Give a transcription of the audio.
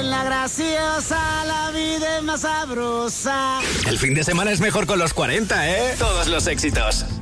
En la graciosa la vida es más sabrosa. El fin de semana es mejor con los 40, ¿eh? Todos los éxitos.